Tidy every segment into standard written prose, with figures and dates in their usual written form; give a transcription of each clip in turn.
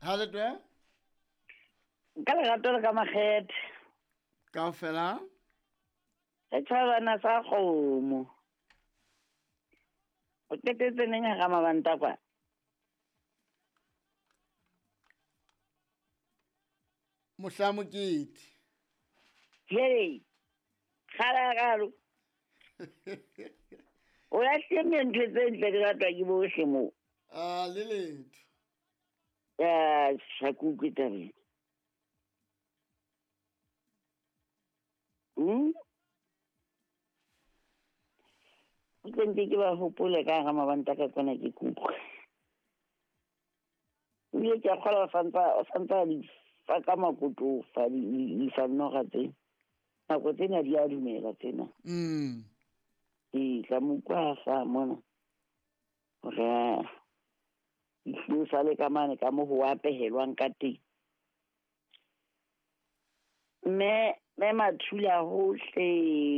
Ha le twe Ka lerato le ka makgethe. kaofela Re tshwarana sa kgomo. O qetetse neng ha ga mabanta kwa? mohla mokete. Hey, kgalakalo. O ya hlemme ntho tse ntle di ratwa ke bohle moo. Le letho. Ya shakuku tabeng. Ke ba hopole ka ga mabanta ka kwana ke kuku. Ile ke kgola o santsa di fa ka makoto fa di fa noga tse. Nako tsena di a dumela tsena. Ka mokwa fa mona. Hore di sale ka mane ka mo ho apehelwang ka teng. Me mathula hohle.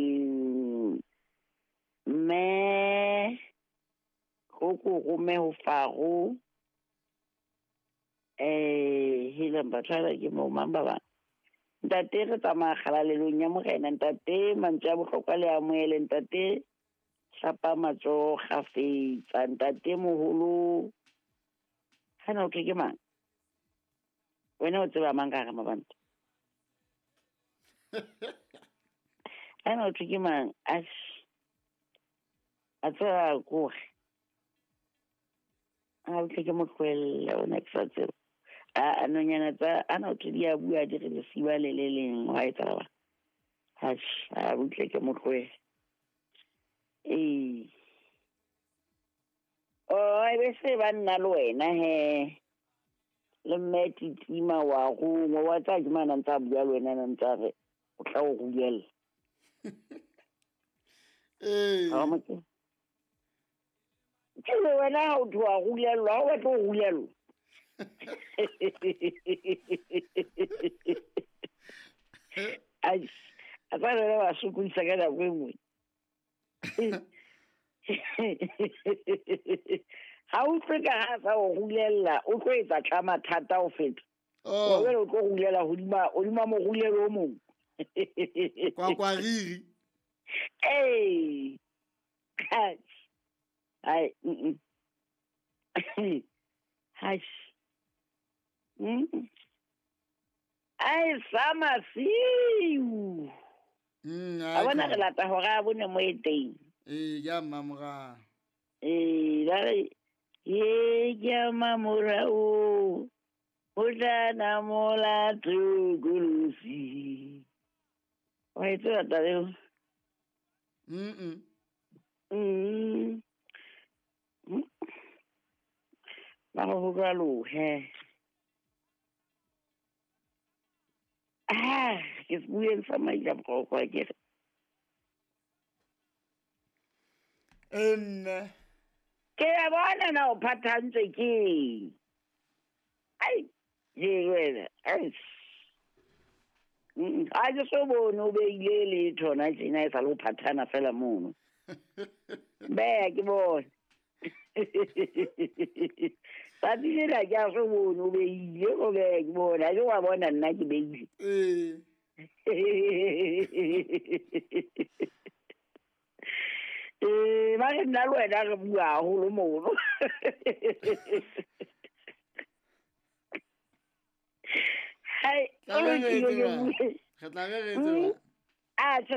Me go me ho faro. Hila mbatshwara ke mo mamba ba. Ntate re tsamaya kgalalelong ya morena, ntate mantswe a bohlokwa le amohele, ntate hlapa matsoho kgafetsa, ntate moholo. Hana o ke mang? Wena o tseba mang ka ga mabanta? Hana o ke mang? A tseba gore a o ke mo tlohella ona ke sa tseba. Anonyana tsa ana o di a bua di re lesiba le leng wa etsa ba. Ha butle ke mo tlohela. Ai be se ba nna le wena he. Le meti tima wa go wa tsa ke mana ntsa bua le wena ntsa re o tla o rulela. Ke le wena o twa rulelwa o batla o rulelwa. Ai apara le ba sokodisa ka nako e nngwe. Ha o tseka ha sa o rulela o tlo etsa tlama thata o feta. O be o tlo rulela hodima mo rulelo o mong. Kwa riri. Ai hai. Ai sama siu. A bona re lata ho ga bone mo eteng. Ya mamora. La ye ya mamora o. Udana mola tugulusi. Wa itse ta le. Ba go bua lo he. Ke bueng sa mai ja go kwa ke. Ke bona na o phathantse ke. Ai, je wena. Ai. A je so bono be ile le thona tsena e sa lo phathana fela mono. Be ke bona. Ba dile la ja so bono be ile go be ke bona jo wa bona nna ke beile. Ba re nna le wena re bua haholo mono. Hai, Re tla re etse ba.